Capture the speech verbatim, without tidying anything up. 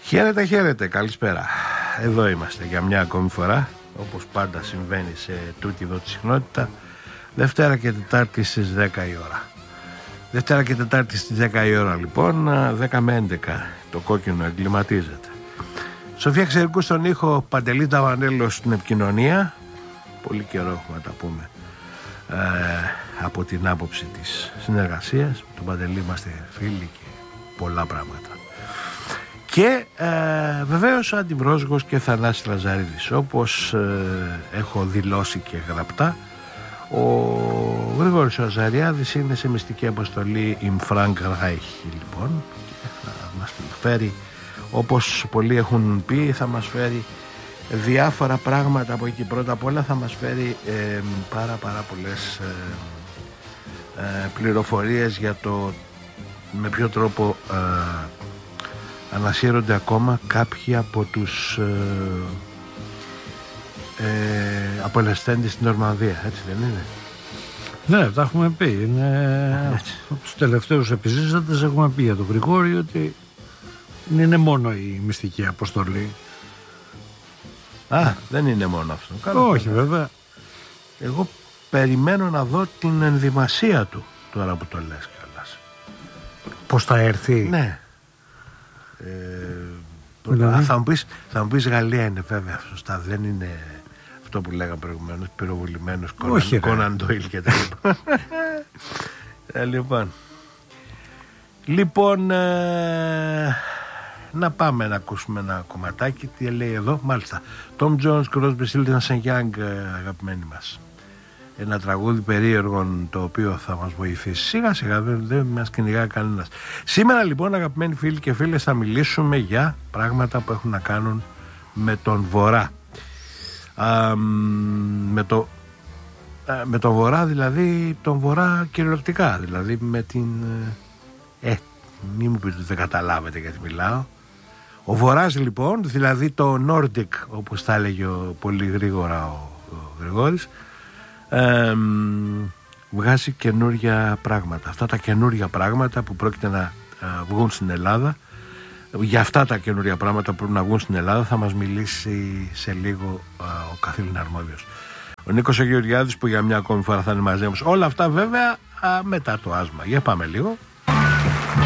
Χαίρετε, χαίρετε, καλησπέρα. Εδώ είμαστε για μια ακόμη φορά, όπως πάντα συμβαίνει σε τούτη εδώ τη συχνότητα, Δευτέρα και Τετάρτη στις δέκα η ώρα. Δευτέρα και Τετάρτη στις δέκα η ώρα λοιπόν, δέκα με έντεκα το κόκκινο εγκληματίζεται. Σοφία Ξερικού στον ήχο, Παντελή Ταβανέλος στην επικοινωνία. Πολύ καιρό έχουμε να τα πούμε ε, από την άποψη της συνεργασίας. Με τον Παντελή είμαστε φίλοι και πολλά πράγματα. Και ε, βεβαίως Αντιβρόσγος και Θανάσης Λαζαρίδης. Όπως ε, έχω δηλώσει και γραπτά, ο Γρηγόρης Αζαριάδης είναι σε μυστική αποστολή im Frankreich λοιπόν, και θα μας φέρει, όπως πολλοί έχουν πει, θα μας φέρει διάφορα πράγματα από εκεί. Πρώτα απ' όλα θα μας φέρει ε, πάρα πάρα πολλές ε, ε, πληροφορίες για το με ποιο τρόπο ε, ανασύρονται ακόμα κάποιοι από τους ε, ε, απολεσθέντες στην Νορμανδία, έτσι δεν είναι? Ναι, τα έχουμε πει. Είναι... από τους τελευταίους επιζήσαντες έχουμε πει για τον Γρηγόρη ότι δεν είναι μόνο η μυστική αποστολή. Α, δεν είναι μόνο αυτό. Καλά, όχι καλά. Βέβαια. Εγώ περιμένω να δω την ενδυμασία του τώρα που το λες κιόλας. Πώς θα έρθει? Ναι. Ε, δηλαδή... θα, μου πεις, θα μου πεις Γαλλία είναι βέβαια, σωστά, δεν είναι αυτό που λέγαμε προηγουμένως, πυροβολημένος Κόναν Ντόιλ και τα λοιπά. ε, λοιπόν λοιπόν ε, να πάμε να ακούσουμε ένα κομματάκι. Τι λέει εδώ? Μάλιστα, Tom Jones, Crosby, Stills and Young, αγαπημένοι μας. Ένα τραγούδι περίεργων, το οποίο θα μας βοηθήσει σιγά σιγά, δεν, δεν μας κυνηγάει κανένας. Σήμερα λοιπόν, αγαπημένοι φίλοι και φίλες, θα μιλήσουμε για πράγματα που έχουν να κάνουν με τον Βορρά. Α, με, το, α, με τον Βορρά, δηλαδή τον Βορρά κυριολεκτικά, δηλαδή με την... Ε, μην μου πείτε ότι δεν καταλάβετε γιατί μιλάω. Ο Βορράς λοιπόν, δηλαδή το Nordic, όπως τα έλεγε ο, πολύ γρήγορα ο, ο Γρηγόρης, Ε, βγάζει καινούρια πράγματα. Αυτά τα καινούρια πράγματα που πρόκειται να α, βγουν στην Ελλάδα, για αυτά τα καινούρια πράγματα που πρέπει να βγουν στην Ελλάδα θα μας μιλήσει σε λίγο α, ο καθήλυνα αρμόδιος, ο Νίκος Γεωργιάδης, που για μια ακόμη φορά θα είναι μαζί μας. Όλα αυτά βέβαια α, μετά το άσμα. Για πάμε λίγο.